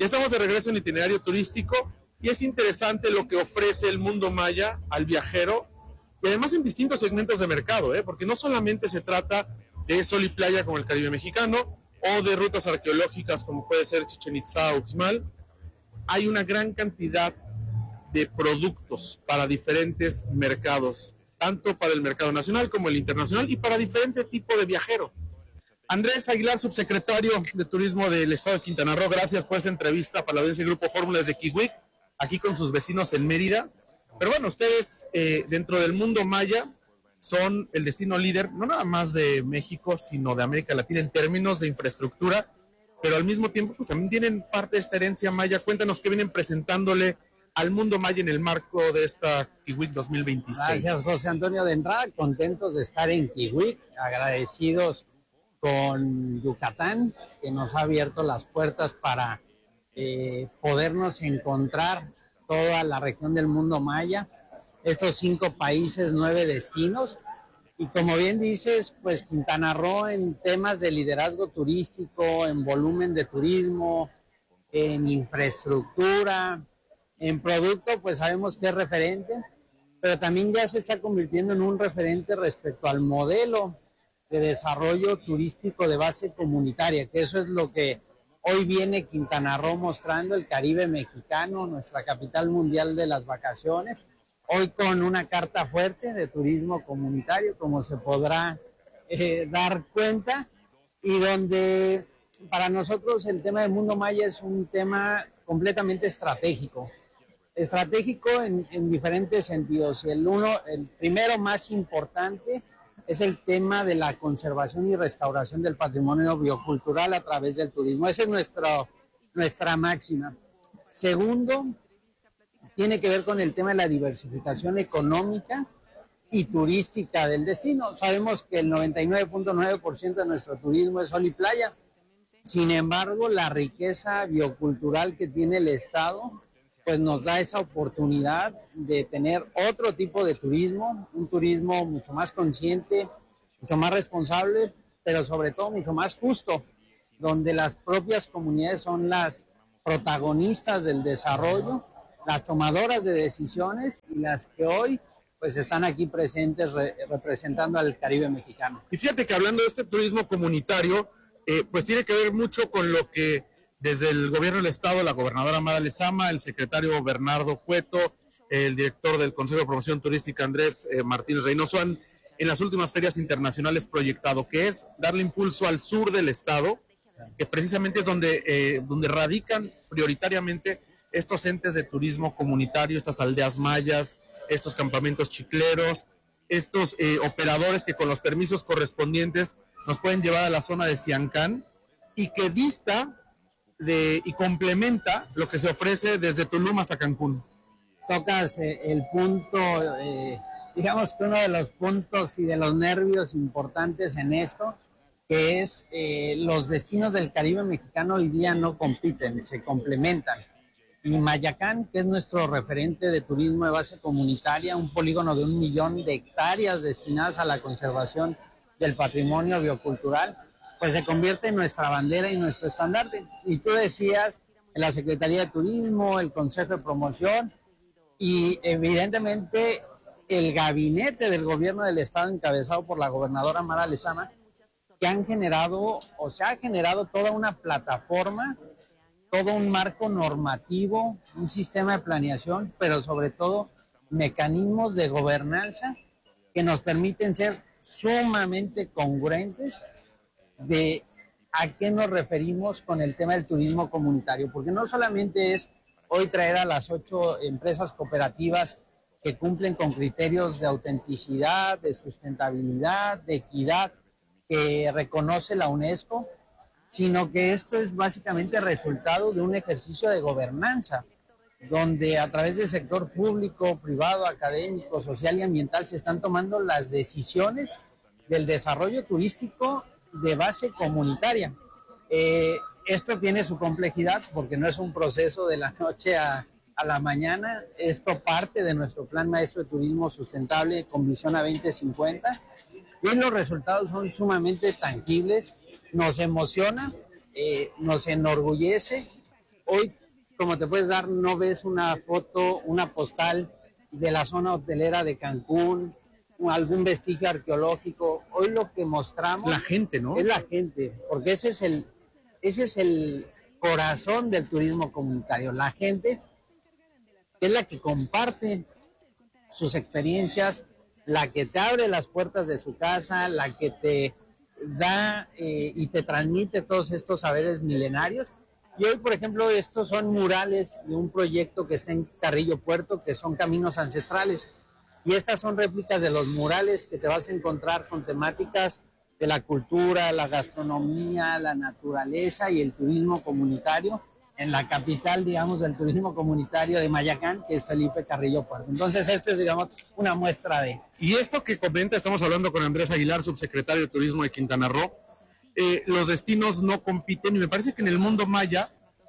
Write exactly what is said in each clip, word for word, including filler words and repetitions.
Ya estamos de regreso en Itinerario Turístico y es interesante lo que ofrece el mundo maya al viajero y además en distintos segmentos de mercado, ¿eh? Porque no solamente se trata de sol y playa como el Caribe mexicano o de rutas arqueológicas como puede ser Chichén Itzá o Uxmal. Hay una gran cantidad de productos para diferentes mercados, tanto para el mercado nacional como el internacional y para diferente tipo de viajero. Andrés Aguilar, subsecretario de Turismo del Estado de Quintana Roo, gracias por esta entrevista para la audiencia del Grupo Fórmulas de Kiwik, aquí con sus vecinos en Mérida. Pero bueno, ustedes eh, dentro del mundo maya son el destino líder, no nada más de México, sino de América Latina en términos de infraestructura, pero al mismo tiempo pues también tienen parte de esta herencia maya. Cuéntanos qué vienen presentándole al mundo maya en el marco de esta Kiwik dos mil veintiséis. Gracias, José Antonio. De entrada, contentos de estar en Kiwik, agradecidos con Yucatán, que nos ha abierto las puertas para eh, podernos encontrar toda la región del mundo maya, estos cinco países, nueve destinos, y como bien dices, pues Quintana Roo en temas de liderazgo turístico, en volumen de turismo, en infraestructura, en producto, pues sabemos que es referente, pero también ya se está convirtiendo en un referente respecto al modelo de desarrollo turístico de base comunitaria, que eso es lo que hoy viene Quintana Roo mostrando, el Caribe mexicano, nuestra capital mundial de las vacaciones, hoy con una carta fuerte de turismo comunitario, como se podrá eh, dar cuenta, y donde para nosotros el tema del mundo maya es un tema completamente estratégico, estratégico en, en diferentes sentidos. El uno, el primero más importante, es el tema de la conservación y restauración del patrimonio biocultural a través del turismo. Esa es nuestro, nuestra máxima. Segundo, tiene que ver con el tema de la diversificación económica y turística del destino. Sabemos que el noventa y nueve punto nueve por ciento de nuestro turismo es sol y playa. Sin embargo, la riqueza biocultural que tiene el Estado pues nos da esa oportunidad de tener otro tipo de turismo, un turismo mucho más consciente, mucho más responsable, pero sobre todo mucho más justo, donde las propias comunidades son las protagonistas del desarrollo, las tomadoras de decisiones y las que hoy pues están aquí presentes re, representando al Caribe mexicano. Y fíjate que hablando de este turismo comunitario, eh, pues tiene que ver mucho con lo que desde el gobierno del estado, la gobernadora Mara Lezama, el secretario Bernardo Cueto, el director del Consejo de Promoción Turística Andrés eh, Martínez Reynoso han en las últimas ferias internacionales proyectado, que es darle impulso al sur del estado, que precisamente es donde, eh, donde radican prioritariamente estos entes de turismo comunitario, estas aldeas mayas, estos campamentos chicleros, estos eh, operadores que con los permisos correspondientes nos pueden llevar a la zona de Siancán y que dista de, y complementa lo que se ofrece desde Tulum hasta Cancún. Tocas eh, el punto, eh, digamos que uno de los puntos y de los nervios importantes en esto, que es eh, los destinos del Caribe mexicano hoy día no compiten, se complementan. Y Mayacán, que es nuestro referente de turismo de base comunitaria, un polígono de un millón de hectáreas destinadas a la conservación del patrimonio biocultural, pues se convierte en nuestra bandera y nuestro estandarte. Y tú decías, la Secretaría de Turismo, el Consejo de Promoción y evidentemente el gabinete del gobierno del estado encabezado por la gobernadora Mara Lezama, que han generado o se ha generado toda una plataforma, todo un marco normativo, un sistema de planeación, pero sobre todo mecanismos de gobernanza que nos permiten ser sumamente congruentes de a qué nos referimos con el tema del turismo comunitario, porque no solamente es hoy traer a las ocho empresas cooperativas que cumplen con criterios de autenticidad, de sustentabilidad, de equidad, que reconoce la UNESCO, sino que esto es básicamente resultado de un ejercicio de gobernanza, donde a través del sector público, privado, académico, social y ambiental se están tomando las decisiones del desarrollo turístico de base comunitaria. Eh, esto tiene su complejidad porque no es un proceso de la noche a, a la mañana. Esto parte de nuestro Plan Maestro de Turismo Sustentable con visión a veinte cincuenta y los resultados son sumamente tangibles. Nos emociona, eh, nos enorgullece. hoy, como te puedes dar, no ves una foto, una postal de la zona hotelera de Cancún, algún vestigio arqueológico. Hoy lo que mostramos la gente, ¿no? Es la gente, porque ese es el, ese es el corazón del turismo comunitario. La gente es la que comparte sus experiencias, la que te abre las puertas de su casa, la que te da eh, y te transmite todos estos saberes milenarios. Y hoy, por ejemplo, estos son murales de un proyecto que está en Carrillo Puerto, que son caminos ancestrales. Y estas son réplicas de los murales que te vas a encontrar con temáticas de la cultura, la gastronomía, la naturaleza y el turismo comunitario en la capital, digamos, del turismo comunitario de Mayacán, que es Felipe Carrillo Puerto. Entonces, este es, digamos, una muestra de... Y esto que comenta, estamos hablando con Andrés Aguilar, subsecretario de Turismo de Quintana Roo. Eh, los destinos no compiten y me parece que en el mundo maya,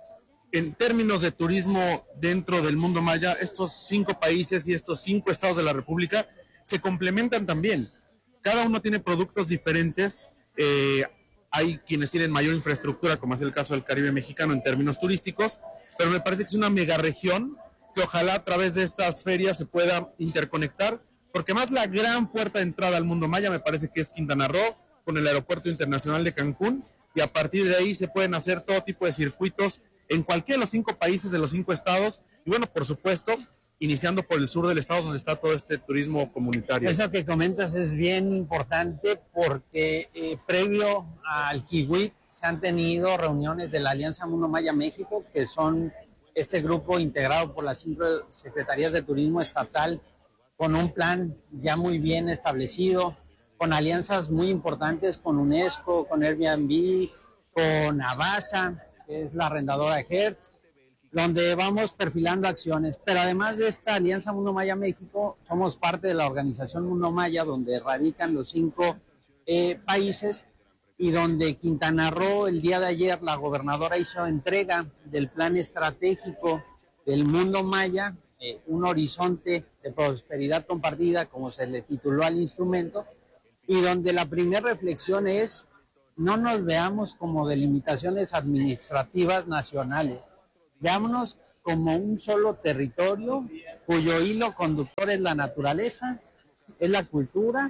en términos de turismo dentro del mundo maya, estos cinco países y estos cinco estados de la República se complementan también. Cada uno tiene productos diferentes. Eh, hay quienes tienen mayor infraestructura, como es el caso del Caribe mexicano en términos turísticos, pero me parece que es una mega región que ojalá a través de estas ferias se pueda interconectar, porque más la gran puerta de entrada al mundo maya me parece que es Quintana Roo, con el Aeropuerto Internacional de Cancún, y a partir de ahí se pueden hacer todo tipo de circuitos en cualquiera de los cinco países de los cinco estados, y bueno, por supuesto, iniciando por el sur del estado, donde está todo este turismo comunitario. Eso que comentas es bien importante porque eh, previo al Kiwik se han tenido reuniones de la Alianza Mundo Maya México, que son este grupo integrado por las cinco secretarías de turismo estatal, con un plan ya muy bien establecido, con alianzas muy importantes con UNESCO, con Airbnb, con Avasa, que es la arrendadora de Hertz, donde vamos perfilando acciones. Pero además de esta Alianza Mundo Maya México, somos parte de la organización Mundo Maya, donde radican los cinco eh, países, y donde Quintana Roo, el día de ayer, la gobernadora hizo entrega del plan estratégico del Mundo Maya, eh, un horizonte de prosperidad compartida, como se le tituló al instrumento, y donde la primera reflexión es: no nos veamos como delimitaciones administrativas nacionales, veámonos como un solo territorio cuyo hilo conductor es la naturaleza, es la cultura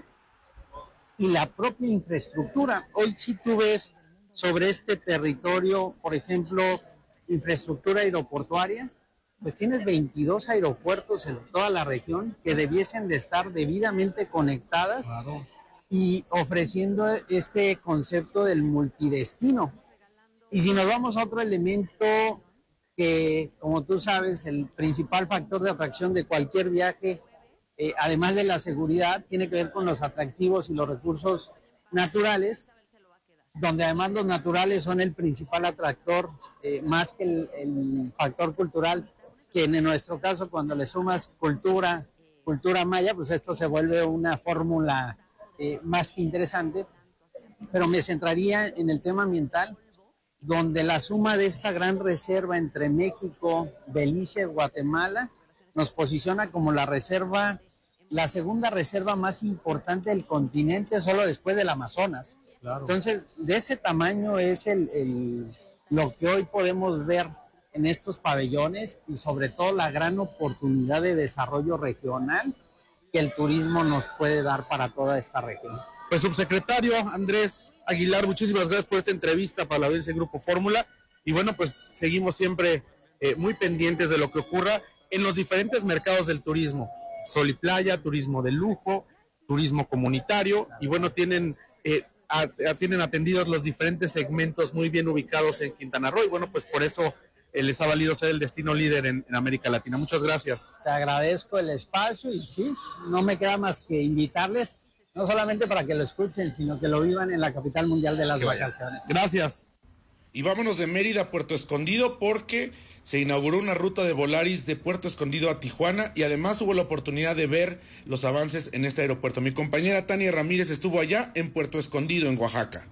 y la propia infraestructura. Hoy si tú ves sobre este territorio, por ejemplo, infraestructura aeroportuaria, pues tienes veintidós aeropuertos en toda la región que debiesen de estar debidamente conectadas. Claro. Y ofreciendo este concepto del multidestino. Y si nos vamos a otro elemento que, como tú sabes, el principal factor de atracción de cualquier viaje, eh, además de la seguridad, tiene que ver con los atractivos y los recursos naturales, donde además los naturales son el principal atractor, eh, más que el, el factor cultural, que en nuestro caso, cuando le sumas cultura, cultura maya, pues esto se vuelve una fórmula Eh, más que interesante, pero me centraría en el tema ambiental, donde la suma de esta gran reserva entre México, Belice y Guatemala nos posiciona como la reserva, la segunda reserva más importante del continente, solo después del Amazonas. Claro. Entonces, de ese tamaño es el, el, lo que hoy podemos ver en estos pabellones, y sobre todo la gran oportunidad de desarrollo regional que el turismo nos puede dar para toda esta región. Pues, subsecretario Andrés Aguilar, muchísimas gracias por esta entrevista para la audiencia de Grupo Fórmula, y bueno, pues seguimos siempre eh, muy pendientes de lo que ocurra en los diferentes mercados del turismo, sol y playa, turismo de lujo, turismo comunitario, y bueno, tienen, eh, a, a, tienen atendidos los diferentes segmentos muy bien ubicados en Quintana Roo, y bueno, pues por eso les ha valido ser el destino líder en, en América Latina. Muchas gracias. Te agradezco el espacio, y sí, no me queda más que invitarles, no solamente para que lo escuchen, sino que lo vivan en la capital mundial de las que vacaciones. Vaya. Gracias. Y vámonos de Mérida a Puerto Escondido, porque se inauguró una ruta de Volaris de Puerto Escondido a Tijuana, y además hubo la oportunidad de ver los avances en este aeropuerto. Mi compañera Tania Ramírez estuvo allá en Puerto Escondido, en Oaxaca.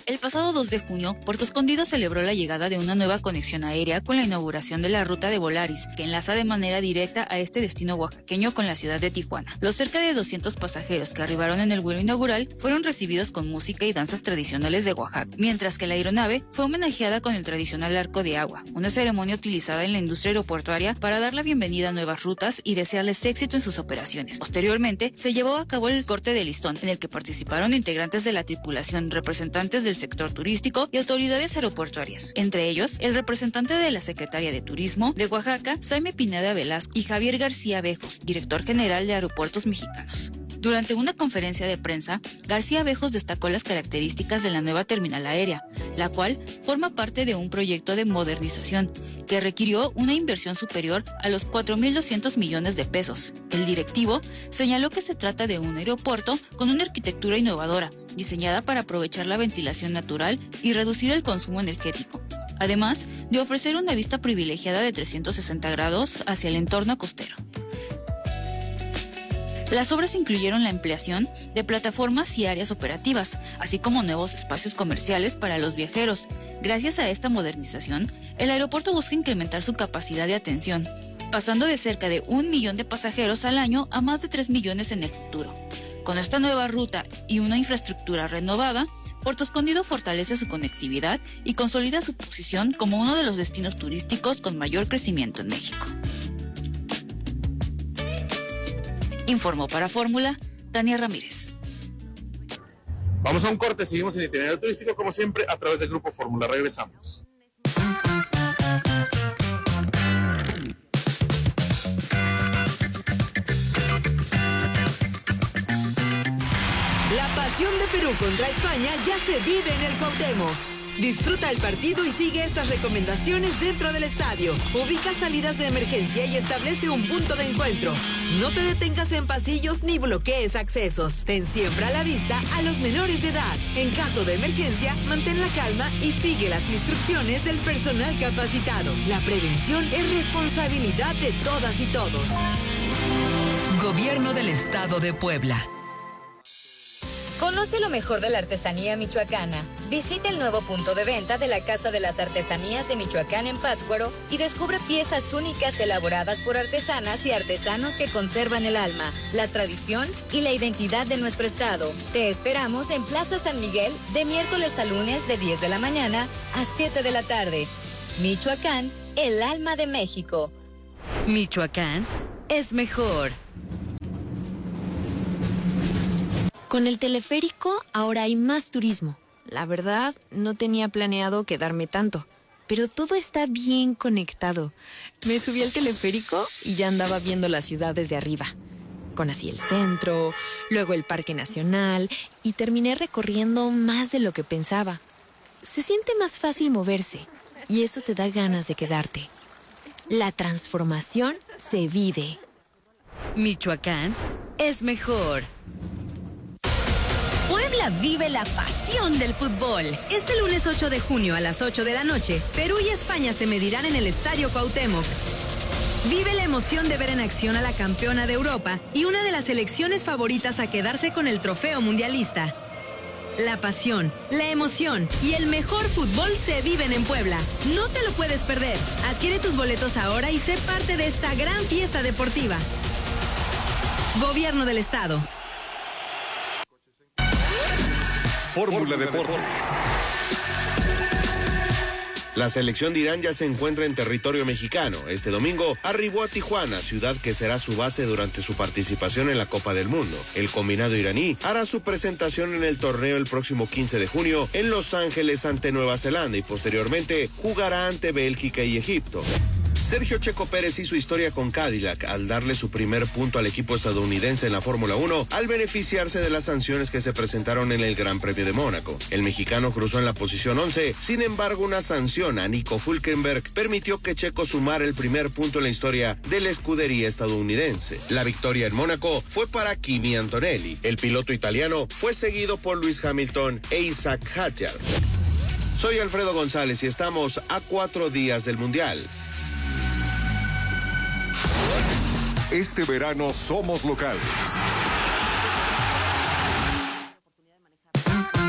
El pasado dos de junio, Puerto Escondido celebró la llegada de una nueva conexión aérea con la inauguración de la ruta de Volaris, que enlaza de manera directa a este destino oaxaqueño con la ciudad de Tijuana. Los cerca de doscientos pasajeros que arribaron en el vuelo inaugural fueron recibidos con música y danzas tradicionales de Oaxaca, mientras que la aeronave fue homenajeada con el tradicional arco de agua, una ceremonia utilizada en la industria aeroportuaria para dar la bienvenida a nuevas rutas y desearles éxito en sus operaciones. Posteriormente, se llevó a cabo el corte de listón, en el que participaron integrantes de la tripulación, representantes del sector turístico y autoridades aeroportuarias, entre ellos el representante de la Secretaría de Turismo de Oaxaca, Jaime Pineda Velasco, y Javier García Bejos, director general de Aeropuertos Mexicanos. Durante una conferencia de prensa, García Bejos destacó las características de la nueva terminal aérea, la cual forma parte de un proyecto de modernización que requirió una inversión superior a los cuatro mil doscientos millones de pesos. El directivo señaló que se trata de un aeropuerto con una arquitectura innovadora, diseñada para aprovechar la ventilación natural y reducir el consumo energético, además de ofrecer una vista privilegiada de trescientos sesenta grados hacia el entorno costero. Las obras incluyeron la ampliación de plataformas y áreas operativas, así como nuevos espacios comerciales para los viajeros. Gracias a esta modernización, el aeropuerto busca incrementar su capacidad de atención, pasando de cerca de un millón de pasajeros al año a más de tres millones en el futuro. Con esta nueva ruta y una infraestructura renovada, Puerto Escondido fortalece su conectividad y consolida su posición como uno de los destinos turísticos con mayor crecimiento en México. Informó para Fórmula, Tania Ramírez. Vamos a un corte, seguimos en Itinerario Turístico, como siempre, a través del Grupo Fórmula. Regresamos. La pasión de Perú contra España ya se vive en el Cuauhtémoc. Disfruta el partido y sigue estas recomendaciones dentro del estadio. Ubica salidas de emergencia y establece un punto de encuentro. No te detengas en pasillos ni bloquees accesos. Ten siempre a la vista a los menores de edad. En caso de emergencia, mantén la calma y sigue las instrucciones del personal capacitado. La prevención es responsabilidad de todas y todos. Gobierno del Estado de Puebla. Conoce lo mejor de la artesanía michoacana. Visita el nuevo punto de venta de la Casa de las Artesanías de Michoacán en Pátzcuaro y descubre piezas únicas elaboradas por artesanas y artesanos que conservan el alma, la tradición y la identidad de nuestro estado. Te esperamos en Plaza San Miguel de miércoles a lunes de diez de la mañana a siete de la tarde. Michoacán, el alma de México. Michoacán es mejor. Con el teleférico ahora hay más turismo. La verdad, no tenía planeado quedarme tanto, pero todo está bien conectado. Me subí al teleférico y ya andaba viendo la ciudad desde arriba. Conocí el centro, luego el Parque Nacional y terminé recorriendo más de lo que pensaba. Se siente más fácil moverse y eso te da ganas de quedarte. La transformación se vive. Michoacán es mejor. Puebla vive la pasión del fútbol. Este lunes ocho de junio a las ocho de la noche, Perú y España se medirán en el Estadio Cuauhtémoc. Vive la emoción de ver en acción a la campeona de Europa y una de las selecciones favoritas a quedarse con el trofeo mundialista. La pasión, la emoción y el mejor fútbol se viven en Puebla. No te lo puedes perder. Adquiere tus boletos ahora y sé parte de esta gran fiesta deportiva. Gobierno del Estado. Fórmula Deportes. La selección de Irán ya se encuentra en territorio mexicano. Este domingo arribó a Tijuana, ciudad que será su base durante su participación en la Copa del Mundo. El combinado iraní hará su presentación en el torneo el próximo quince de junio en Los Ángeles ante Nueva Zelanda y posteriormente jugará ante Bélgica y Egipto. Sergio Checo Pérez hizo historia con Cadillac al darle su primer punto al equipo estadounidense en la Fórmula uno al beneficiarse de las sanciones que se presentaron en el Gran Premio de Mónaco. El mexicano cruzó en la posición once, sin embargo una sanción a Nico Hülkenberg permitió que Checo sumara el primer punto en la historia de la escudería estadounidense. La victoria en Mónaco fue para Kimi Antonelli. El piloto italiano fue seguido por Lewis Hamilton e Isaac Hadjar. Soy Alfredo González y estamos a cuatro días del Mundial. Este verano somos locales.